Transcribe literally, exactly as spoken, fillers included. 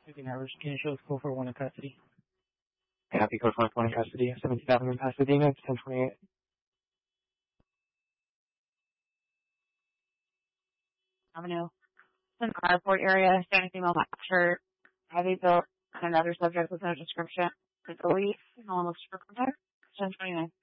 fifteen hours. Can you show us four four one in custody? Happy code four four one in custody. seventeen thousand in Pasadena, ten twenty-eight. Avenue. It's in the airport area, standing female black shirt, heavy built, and another subject with no description. It's Elise. No one looks for contact. ten twenty-nine.